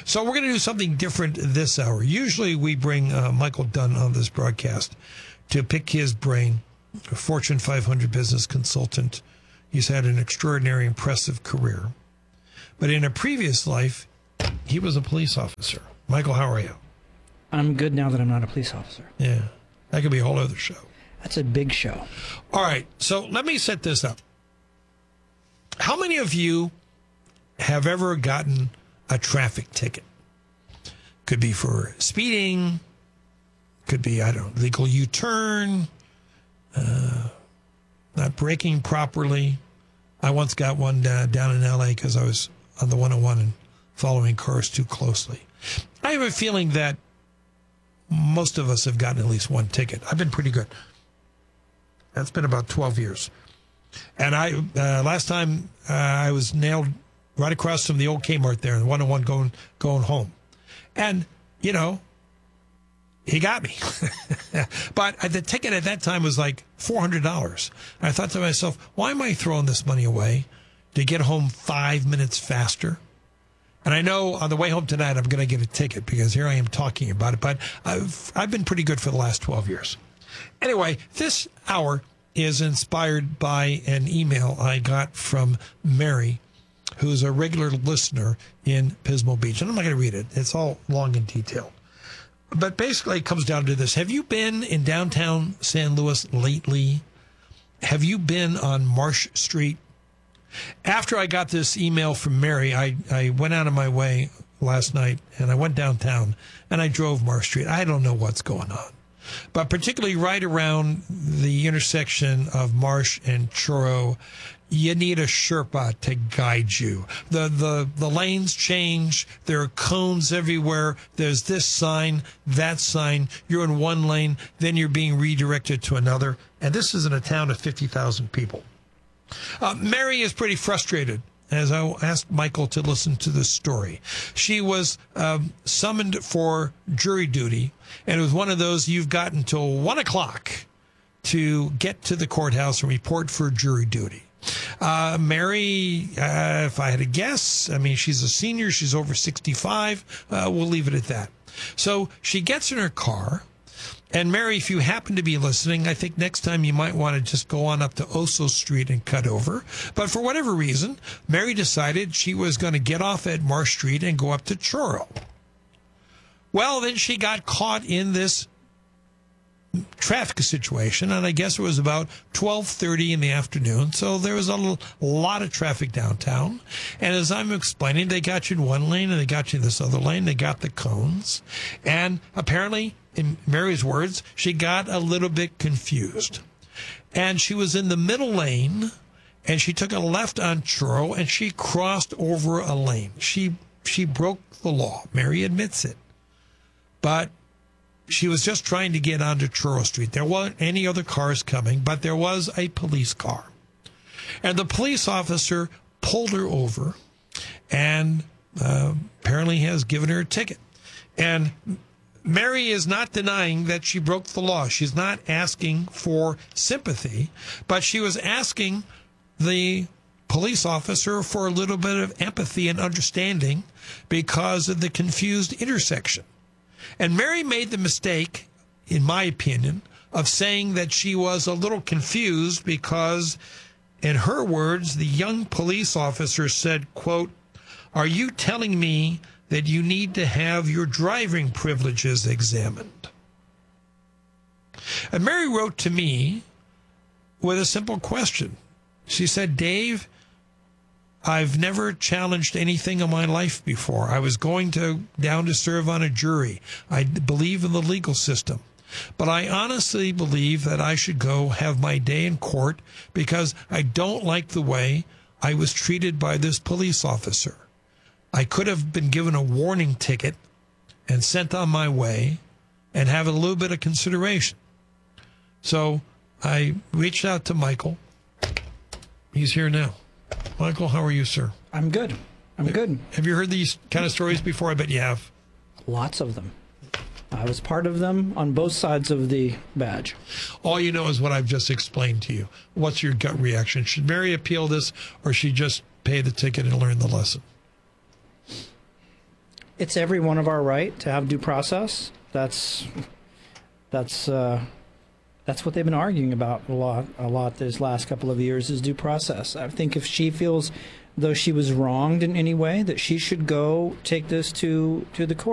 So we're going to do something different this hour. Usually we bring Michael Dunn on this broadcast to pick his brain, a Fortune 500 business consultant. He's had an extraordinary, impressive career. But in a previous life, he was a police officer. Michael, how are you? I'm good now that I'm not a police officer. Yeah, that could be a whole other show. That's a big show. All right, so let me set this up. How many of you have ever gotten a traffic ticket? Could be for speeding, could be, legal U-turn, not braking properly. I once got one down in L.A. because I was on the 101 and following cars too closely. I have a feeling that most of us have gotten at least one ticket. I've been pretty good. That's been about 12 years. And last time I was nailed right across from the old Kmart there, the 101 going home. And, he got me. But the ticket at that time was like $400. I thought to myself, why am I throwing this money away to get home 5 minutes faster? And I know on the way home tonight, I'm going to get a ticket because here I am talking about it. But I've been pretty good for the last 12 years. Anyway, this hour is inspired by an email I got from Mary, who's a regular listener in Pismo Beach. And I'm not going to read it. It's all long and detailed. But basically, it comes down to this. Have you been in downtown San Luis lately? Have you been on Marsh Street? After I got this email from Mary, I went out of my way last night, and I went downtown, and I drove Marsh Street. I don't know what's going on. But particularly right around the intersection of Marsh and Churro, you need a Sherpa to guide you. The lanes change. There are cones everywhere. There's this sign, that sign. You're in one lane, then you're being redirected to another. And this is in a town of 50,000 people. Mary is pretty frustrated, as I asked Michael to listen to this story. She was summoned for jury duty, and it was one of those you've got until 1 o'clock to get to the courthouse and report for jury duty. Mary, if I had to guess, she's a senior. She's over 65. We'll leave it at that. So she gets in her car. And Mary, if you happen to be listening, I think next time you might want to just go on up to Oso Street and cut over. But for whatever reason, Mary decided she was going to get off at Marsh Street and go up to Churro. Well, then she got caught in this traffic situation, and I guess it was about 12:30 in the afternoon, so there was a lot of traffic downtown. And as I'm explaining, they got you in one lane and they got you in this other lane. They got the cones, and apparently, in Mary's words, she got a little bit confused. And she was in the middle lane, and she took a left on Churro, and she crossed over a lane. She broke the law. Mary admits it. But she was just trying to get onto Churro Street. There weren't any other cars coming, but there was a police car. And the police officer pulled her over and apparently has given her a ticket. And Mary is not denying that she broke the law. She's not asking for sympathy, but she was asking the police officer for a little bit of empathy and understanding because of the confused intersection. And Mary made the mistake, in my opinion, of saying that she was a little confused because, in her words, the young police officer said, quote, "Are you telling me that you need to have your driving privileges examined?" And Mary wrote to me with a simple question. She said, "Dave, I've never challenged anything in my life before. I was going down to serve on a jury. I believe in the legal system. But I honestly believe that I should go have my day in court because I don't like the way I was treated by this police officer. I could have been given a warning ticket and sent on my way and have a little bit of consideration." So I reached out to Michael. He's here now. Michael, how are you, sir? I'm good. I'm good. Have you heard these kind of stories before? I bet you have. Lots of them. I was part of them on both sides of the badge. All you know is what I've just explained to you. What's your gut reaction? Should Mary appeal this, or should she just pay the ticket and learn the lesson? It's every one of our right to have due process. That's what they've been arguing about a lot these last couple of years is due process. I think if she feels, though she was wronged in any way, that she should go take this to the court.